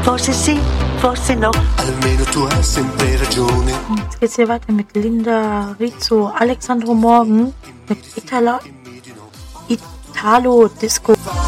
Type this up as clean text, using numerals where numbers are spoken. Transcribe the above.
Forse sì, forse no. Almeno tu hai sempre ragione. Jetzt geht's hier weiter mit Linda Rizzo, Alexandro Morgan mit Italo Disco.